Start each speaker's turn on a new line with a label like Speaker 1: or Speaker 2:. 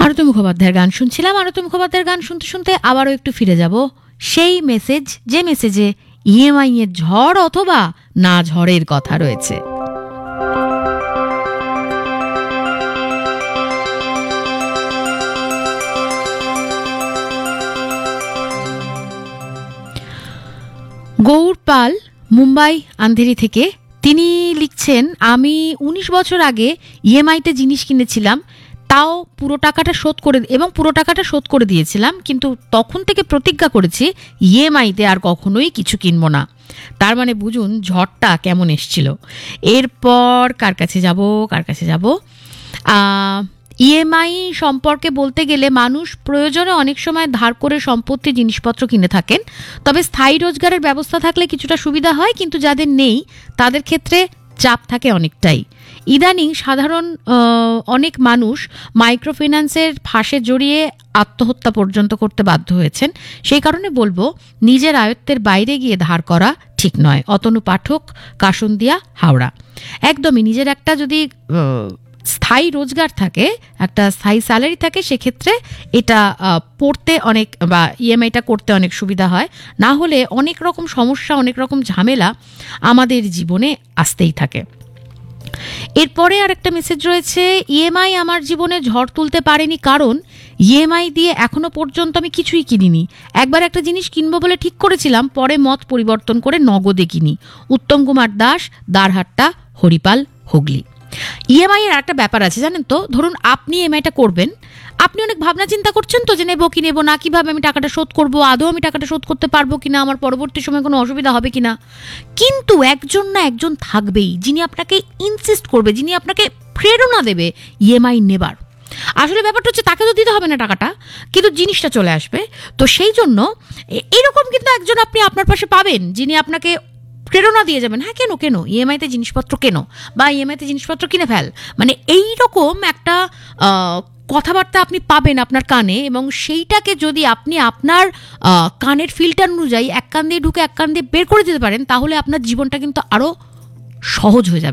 Speaker 1: আরতি মুখোপাধ্যায়ের গান শুনছিলাম। আরতি মুখোপাধ্যায়ের গান শুনতে শুনতে আবারও একটু ফিরে যাব সেই মেসেজ, যে মেসেজে ইএমআই এর ঝড় অথবা না ঝড়ের কথা রয়েছে। গৌর পাল মুম্বাই আন্ধেরি থেকে তিনি লিখছেন, আমি 19 বছর আগে ইএমআইতে জিনিস কিনেছিলাম, তাও পুরো টাকাটা শোধ করে দিয়েছিলাম, কিন্তু তখন থেকে প্রতিজ্ঞা করেছি ইএমআইতে আর কখনোই কিছু কিনবো না। তার মানে বুঝুন ঝড়টা কেমন এসছিল। এরপর কার কাছে যাব ইএমআই সম্পর্কে বলতে গেলে মানুষ প্রয়োজনে অনেক সময় ধার করে সম্পত্তি জিনিসপত্র কিনে থাকেন, তবে স্থায়ী রোজগারের ব্যবস্থা থাকলে কিছুটা সুবিধা হয়, কিন্তু যাদের নেই তাদের ক্ষেত্রে চাপ থাকে অনেকটাই। ইদানিং সাধারণ অনেক মানুষ মাইক্রোফিন্যান্সের ফাঁসে জড়িয়ে আত্মহত্যা পর্যন্ত করতে বাধ্য হয়েছেন। সেই কারণে বলবো নিজের আয়ত্তের বাইরে গিয়ে ধার করা ঠিক নয়। অতনু পাঠক, কাসুন্দিয়া, হাওড়া। একদমই নিজের একটা যদি স্থায়ী রোজগার থাকে, একটা স্থায়ী স্যালারি থাকে, সেক্ষেত্রে এটা পড়তে অনেক বা ইএমআইটা করতে অনেক সুবিধা হয়। না হলে অনেক রকম সমস্যা, অনেক রকম ঝামেলা আমাদের জীবনে আসতেই থাকে। এরপরে আর একটা মেসেজ রয়েছে, ইএমআই আমার জীবনে ঝড় তুলতে পারেনি, কারণ ইএমআই দিয়ে এখনো পর্যন্ত আমি কিছুই কিনিনি। একবার একটা জিনিস কিনবো বলে ঠিক করেছিলাম, পরে মত পরিবর্তন করে নগদে কিনি। উত্তম কুমার দাস, দারহাট্টা, হরিপাল, হুগলি। ইএমআই এর একটা ব্যাপার আছে জানেন তো, ধরুন আপনি ইএমআইটা করবেন, আপনি অনেক ভাবনা চিন্তা করছেন তো যে নেবো কি নেবো না, কিভাবে আমি টাকাটা শোধ করবো, আদৌ আমি টাকাটা শোধ করতে পারবো কিনা, আমার পরবর্তী সময় কোনো অসুবিধা হবে কিনা। কিন্তু একজন না একজন থাকবেই যিনি আপনাকে ইনসিস্ট করবে, যিনি আপনাকে প্রেরণা দেবে ইএমআই নেবার। আসলে ব্যাপারটা হচ্ছে তাকে তো দিতে হবে না টাকাটা, কিন্তু জিনিসটা চলে আসবে। তো সেই জন্য এরকম কিন্তু একজন আপনি আপনার পাশে পাবেন যিনি আপনাকে প্রেরণা দিয়ে যাবেন, হ্যাঁ কেন কেন ইএমআইতে জিনিসপত্র কেন, বা ইএমআইতে জিনিসপত্র কিনে ফেল, মানে এইরকম একটা কথাবার্তা আপনি পাবেন আপনার কানে, এবং সেইটাকে যদি আপনি আপনার কানের ফিল্টার অনুযায়ী এক কান দিয়ে ঢুকে এক কান দিয়ে বের করে দিতে পারেন, তাহলে আপনার জীবনটা কিন্তু আরো সহজ হয়ে যাবে।